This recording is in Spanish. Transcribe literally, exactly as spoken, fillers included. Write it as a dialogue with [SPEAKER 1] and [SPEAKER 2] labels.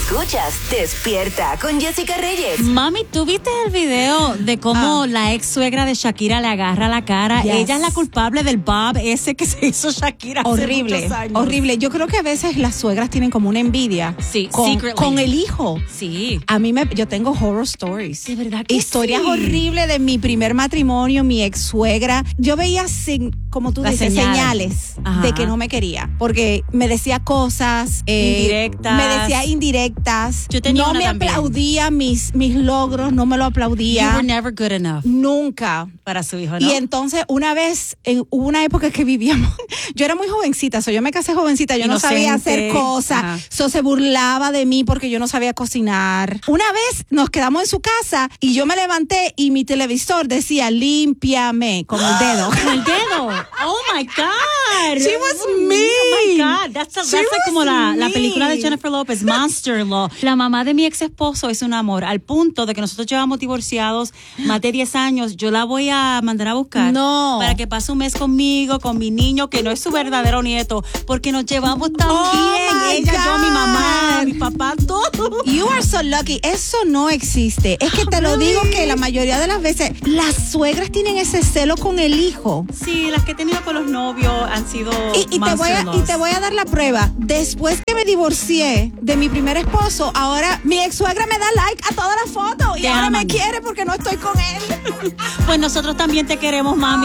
[SPEAKER 1] Escuchas Despierta con Jessica Reyes.
[SPEAKER 2] Mami, ¿tú viste el video de cómo
[SPEAKER 3] Ah.
[SPEAKER 2] la ex suegra de Shakira le agarra la cara?
[SPEAKER 3] Yes.
[SPEAKER 2] Ella es la culpable del bob ese que se hizo Shakira hace
[SPEAKER 3] Horrible,
[SPEAKER 2] muchos años.
[SPEAKER 3] horrible. Yo creo que a veces las suegras tienen como una envidia
[SPEAKER 2] Sí,
[SPEAKER 3] con,
[SPEAKER 2] secretly.
[SPEAKER 3] con el hijo.
[SPEAKER 2] Sí.
[SPEAKER 3] A mí me, yo tengo horror stories.
[SPEAKER 2] De verdad que
[SPEAKER 3] Historias
[SPEAKER 2] sí.
[SPEAKER 3] horribles de mi primer matrimonio, mi ex suegra. Yo veía, sin, como tú
[SPEAKER 2] Las
[SPEAKER 3] dices,
[SPEAKER 2] señales.
[SPEAKER 3] señales,
[SPEAKER 2] Ajá.
[SPEAKER 3] de que no me quería. Porque me decía cosas. eh,
[SPEAKER 2] Indirectas.
[SPEAKER 3] Me decía indirectas.
[SPEAKER 2] Yo tenía
[SPEAKER 3] no
[SPEAKER 2] una
[SPEAKER 3] me
[SPEAKER 2] también.
[SPEAKER 3] aplaudía mis, mis logros, no me lo
[SPEAKER 2] You
[SPEAKER 3] aplaudía.
[SPEAKER 2] were never good enough
[SPEAKER 3] Nunca.
[SPEAKER 2] para su hijo, ¿no?
[SPEAKER 3] Y entonces, una vez, en, hubo una época que vivíamos, yo era muy jovencita, so, yo me casé jovencita, yo
[SPEAKER 2] Inocente.
[SPEAKER 3] no sabía hacer cosas,
[SPEAKER 2] Ajá.
[SPEAKER 3] so, se burlaba de mí porque yo no sabía cocinar. Una vez nos quedamos en su casa y yo me levanté y mi televisor decía, límpiame, con el dedo.
[SPEAKER 2] Con el dedo. Oh my God.
[SPEAKER 3] She was
[SPEAKER 2] Oh my
[SPEAKER 3] mean.
[SPEAKER 2] God. That's, a,
[SPEAKER 3] She
[SPEAKER 2] that's like
[SPEAKER 3] was
[SPEAKER 2] como la, la
[SPEAKER 3] mean.
[SPEAKER 2] película de Jennifer Lopez, Monster Law. La mamá de mi ex esposo es un amor, al punto de que nosotros llevamos divorciados más de diez años. Yo la voy a mandar a buscar.
[SPEAKER 3] No.
[SPEAKER 2] Para que pase un mes conmigo, con mi niño, que no es su verdadero nieto, porque nos llevamos tan
[SPEAKER 3] Oh
[SPEAKER 2] bien.
[SPEAKER 3] my
[SPEAKER 2] Ella, yo, mi mamá,
[SPEAKER 3] God.
[SPEAKER 2] mi papá, todo.
[SPEAKER 3] You are so lucky. Eso no existe. Es que te lo
[SPEAKER 2] Really?
[SPEAKER 3] digo que la mayoría de las veces las suegras tienen ese celo con el hijo.
[SPEAKER 2] Sí, las que he tenido con los novios han sido
[SPEAKER 3] Y, y, te voy a, y te voy a dar la prueba. Después que me divorcié de mi primer esposo, ahora mi ex suegra me da like a todas las fotos y
[SPEAKER 2] Te
[SPEAKER 3] ahora
[SPEAKER 2] aman.
[SPEAKER 3] me quiere porque no estoy con él.
[SPEAKER 2] Pues nosotros también te queremos, mami.